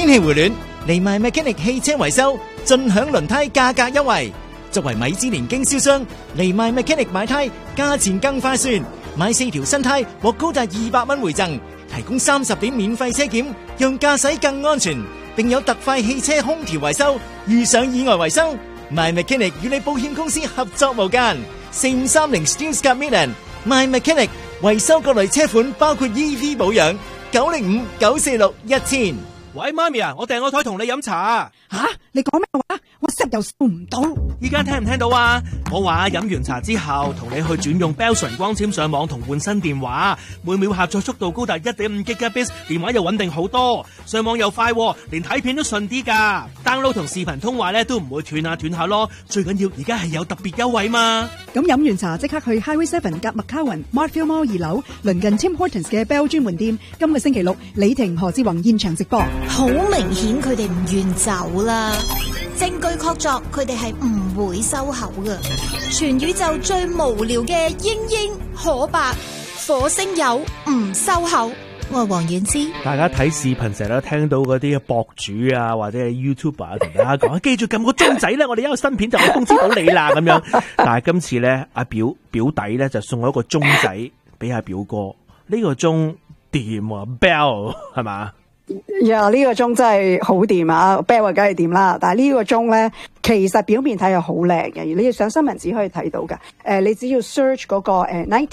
天氣回暖，嚟埋 Mechanic 汽車維修，盡享輪胎價格優惠。作為米芝蓮經銷商，嚟埋 Mechanic 買胎價錢更快算，買4條新胎獲高達200蚊回贈，提供30點免費車檢，讓駕駛更安全，並有特快汽車空調維修，遇上意外維修，My Mechanic 與你保險公司合作無間。4530 Stillscap Midland，My Mechanic 維修各類車款，包括 EV 保養，905 946 1000。 喂，媽咪啊，我訂個台同你飲茶啊！ 吓，你講咩話？我息又收唔到。 依家聽唔聽到啊？我話飲完茶之後，同你去轉用 Bell 純光纖上網同換新電話，每秒下載速度高達 1.5 Gbps， 電話又穩定好多，上網又快，連睇片都順啲㗎。download 同視頻通話咧都唔會斷下咯。最緊要而家係有特別優惠嘛。 咁飲完茶即刻去 Highway 7夾麥卡雲 Martfield Mall 2樓，鄰近 Tim Hortons 嘅 Bell 專門店。今個星期六，李婷何志宏現場直播。 好明顯佢哋唔願走啦，證據確鑿佢哋係唔會收口㗎。全宇宙最無聊嘅英可白火星友唔收口。我係黃婉之。 大家睇視頻成日都聽到嗰啲博主啊，或者係 YouTuber 啊，同大家講記住撳個鐘仔咧，我哋有新片就會通知到你啦咁樣。但係今次咧，阿表弟咧就送咗一個鐘仔俾阿表哥，呢個鐘掂啊 ，Bell 係嘛？ 呢個鐘真係好掂啊 ！Bell 梗係掂啦，但係呢個鐘咧，其實表面睇係好靚嘅，你要上新聞紙可以睇到㗎。你只要 search 嗰個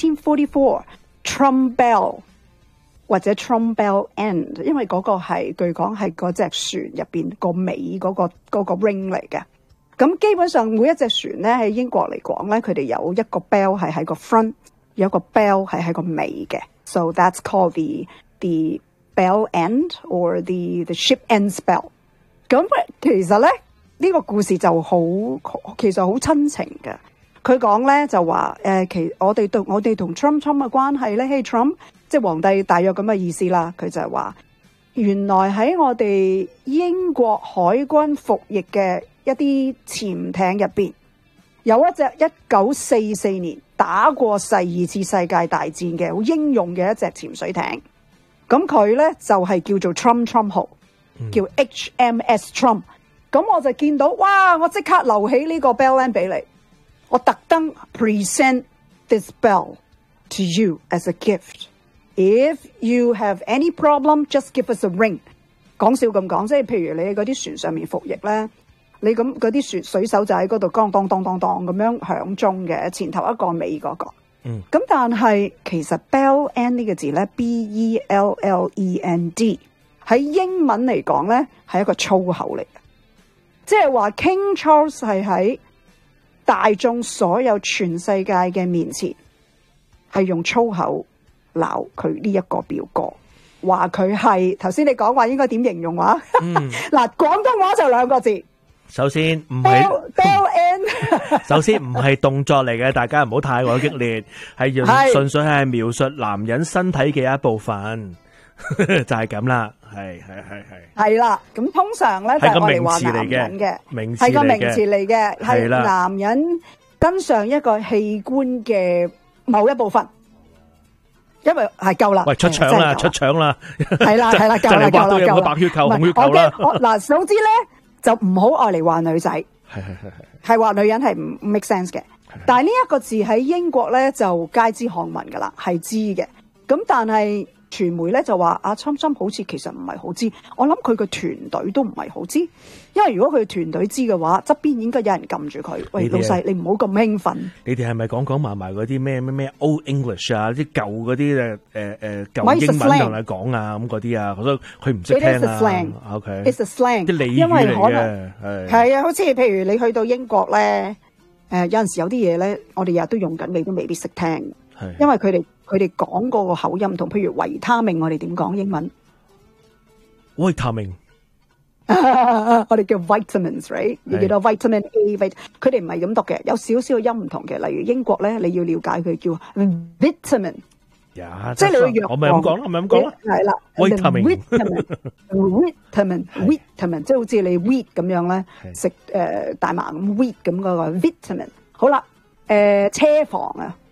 1944 Trump Bell 或者 Trump Bell End， 因為嗰個係據講係嗰隻船入邊個尾嗰個 ring 嚟嘅。咁基本上每一隻船咧喺英國嚟講咧，佢哋有一個 bell 係喺個 front， 有一個 bell 係喺個尾嘅。So that's called the bell end or the ship ends bell。咁其實咧呢個故事就其實好親情嘅。佢講咧就話我哋同 Trump 嘅關係咧，Hey Trump， 即係皇帝大約咁嘅意思啦。佢就係話原來喺我哋英國海軍服役嘅一啲潛艇入邊，有一隻1944年打過第2次世界大戰嘅好英勇嘅一隻潛水艇。咁佢咧就係叫做 Trump 號，叫 HMS Trump。咁我就見到，哇！我即刻留起呢個 bell end 俾你，我特登 present this bell to you as a gift. If you have any problem, just give us a ring。講笑咁講，即係譬如你喺嗰啲船上面服役咧，你咁嗰啲水手就喺嗰度當當當當當咁樣響鐘嘅，前頭一個尾嗰個。咁但係其實 bell end 呢個字咧 ，BELLEND 喺英文嚟講咧係一個粗口嚟嘅，即係話 King Charles 係喺大眾所有全世界嘅面前係用粗口鬧佢呢一個表哥，話佢係頭先你講話應該點形容話？嗱，廣東話就2個字。 首先唔係 bell end， 首先唔係動作嚟嘅，大家唔好太過激烈，係純粹係描述男人身體嘅一部分，就係咁啦，係啦。咁通常咧就係我哋話男人嘅，係個名詞嚟嘅，係男人跟上一個器官嘅某一部分。因為係夠啦， 喂，出場啦， 係啦，夠啦， 都有個白血球、紅血球啦。 嗱，總之咧。就唔好愛嚟話女仔，係話女人係唔 make sense 嘅。但係呢一個字喺英國咧就街知巷聞噶啦，係知嘅。咁但係傳媒咧就話阿侵好似其實唔係好知，我諗佢個團隊都唔係好知，因為如果佢團隊知嘅話，側邊應該有人撳住佢。喂，老細，你唔好咁興奮。 你哋係咪講埋嗰啲咩 Old English 啊，啲舊嗰啲舊英文同你講啊咁嗰啲啊，所以佢唔識聽啊。 It's a slang， 啲俚語嚟嘅， 係啊，好似譬如你去到英國咧，有陣時有啲嘢咧，我哋日日都用緊，你都未必識聽，因為佢哋講嗰個口音同，譬如維他命，我哋點講英文？ 維他命， 我哋叫 vitamins，right？ 你叫到 vitamin A， 佢哋唔係咁讀嘅，有少少音唔同嘅。例如英國咧，你要了解佢叫 vitamin， 即係你個藥。 我咪咁講啦， 係啦， 維他命 vitamin， 即係好似你 wheat 咁樣咧，食大麻咁 wheat 咁嗰個 vitamin。好啦，車房啊。